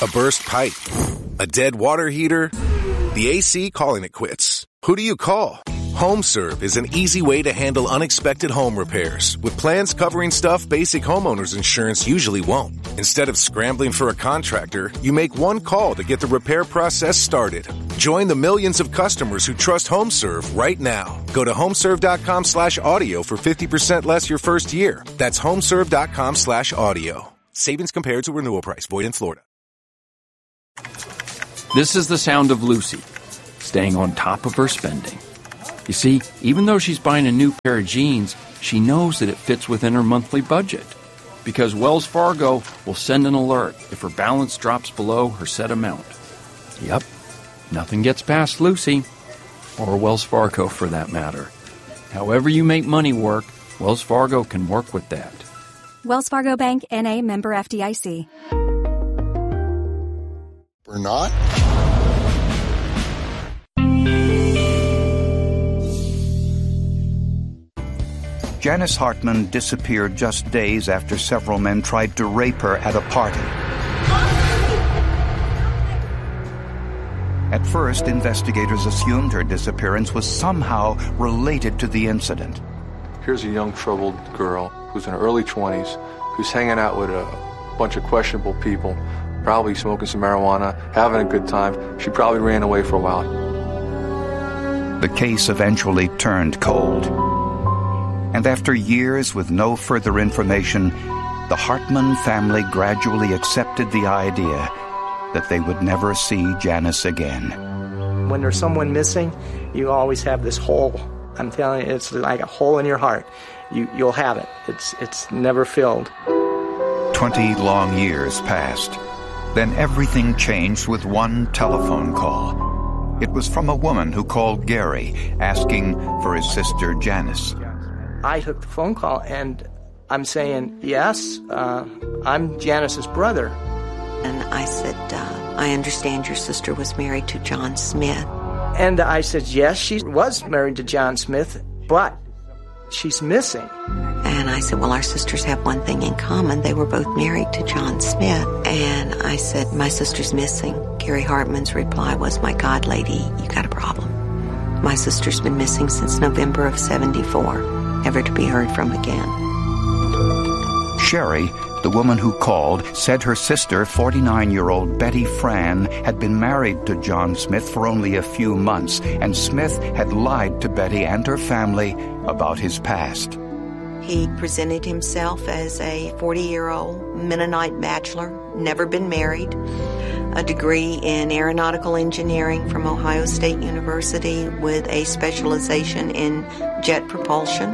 A burst pipe? A dead water heater? The AC calling it quits. Who do you call? HomeServe is an easy way to handle unexpected home repairs with plans covering stuff basic homeowners insurance usually won't. Instead of scrambling for a contractor, you make one call to get the repair process started. Join the millions of customers who trust HomeServe right now. Go to homeserve.com/audio for 50% less your first year. That's homeserve.com/audio. Savings compared to renewal price. Void in Florida. This is the sound of Lucy, staying on top of her spending. You see, even though she's buying a new pair of jeans, she knows that it fits within her monthly budget. Because Wells Fargo will send an alert if her balance drops below her set amount. Yep, nothing gets past Lucy, or Wells Fargo for that matter. However you make money work, Wells Fargo can work with that. Wells Fargo Bank, N.A., member FDIC. Or not? Janice Hartman disappeared just days after several men tried to rape her at a party. At first, investigators assumed her disappearance was somehow related to the incident. Here's a young, troubled girl who's in her early 20s, who's hanging out with a bunch of questionable people, probably smoking some marijuana, having a good time. She probably ran away for a while. The case eventually turned cold. And after years with no further information, the Hartman family gradually accepted the idea that they would never see Janice again. When there's someone missing, you always have this hole. I'm telling you, it's like a hole in your heart. You'll have it. It's never filled. 20 long years passed. Then everything changed with one telephone call. It was from a woman who called Gary, asking for his sister Janice. I took the phone call, and I'm saying, yes, I'm Janice's brother. And I said, I understand your sister was married to John Smith. And I said, yes, she was married to John Smith, but she's missing. And I said, well, our sisters have one thing in common. They were both married to John Smith. And I said, my sister's missing. Gary Hartman's reply was, my God, lady, you got a problem. My sister's been missing since November of '74, never to be heard from again. Sherry, the woman who called, said her sister, 49-year-old Betty Fran, had been married to John Smith for only a few months, and Smith had lied to Betty and her family about his past. He presented himself as a 40-year-old Mennonite bachelor, never been married, a degree in aeronautical engineering from Ohio State University with a specialization in jet propulsion.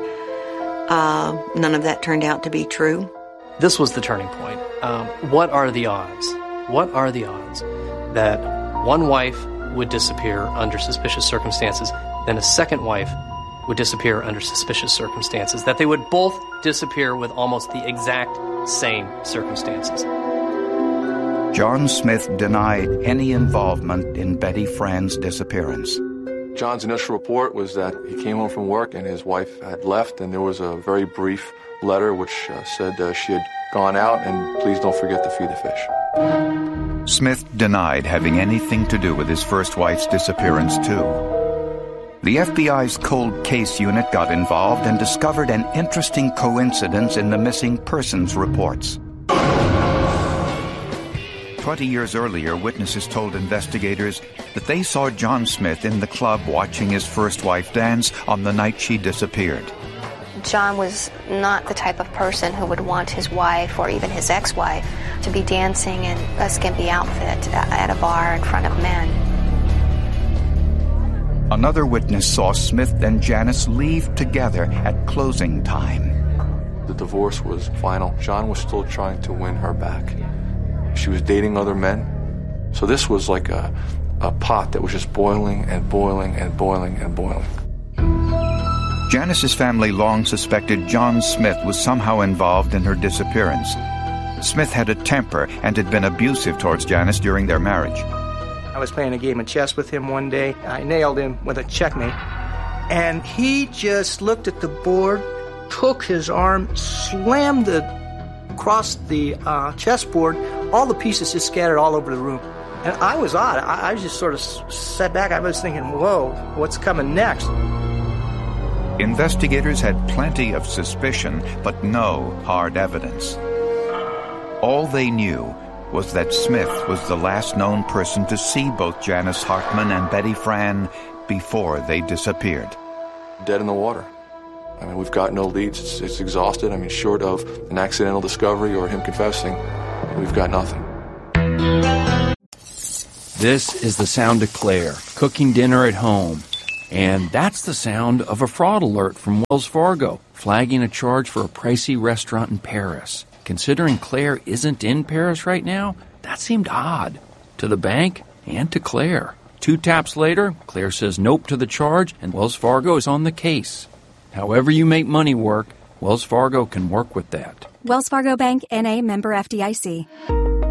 None of that turned out to be true. This was the turning point. What are the odds? What are the odds that one wife would disappear under suspicious circumstances, then a second wife would disappear under suspicious circumstances, that they would both disappear with almost the exact same circumstances? John Smith denied any involvement in Betty Fran's disappearance. John's initial report was that he came home from work and his wife had left, and there was a very brief letter which said she had gone out and please don't forget to feed the fish. Smith denied having anything to do with his first wife's disappearance, too. The FBI's cold case unit got involved and discovered an interesting coincidence in the missing persons reports. 20 years earlier, witnesses told investigators that they saw John Smith in the club watching his first wife dance on the night she disappeared. John was not the type of person who would want his wife or even his ex-wife to be dancing in a skimpy outfit at a bar in front of men. Another witness saw Smith and Janice leave together at closing time. The divorce was final. John was still trying to win her back. She was dating other men. So this was like a pot that was just boiling and boiling and boiling and boiling. Janice's family long suspected John Smith was somehow involved in her disappearance. Smith had a temper and had been abusive towards Janice during their marriage. I was playing a game of chess with him one day. I nailed him with a checkmate. And he just looked at the board, took his arm, slammed the across the chessboard, all the pieces just scattered all over the room. And I was odd. I just sort of sat back. I was thinking, whoa, what's coming next? Investigators had plenty of suspicion, but no hard evidence. All they knew was that Smith was the last known person to see both Janice Hartman and Betty Fran before they disappeared. Dead in the water. I mean, we've got no leads. It's exhausted. I mean, short of an accidental discovery or him confessing, we've got nothing. This is the sound of Claire, cooking dinner at home. And that's the sound of a fraud alert from Wells Fargo, flagging a charge for a pricey restaurant in Paris. Considering Claire isn't in Paris right now, that seemed odd. To the bank and to Claire. 2 taps later, Claire says nope to the charge, and Wells Fargo is on the case. However you make money work, Wells Fargo can work with that. Wells Fargo Bank, N.A., member FDIC.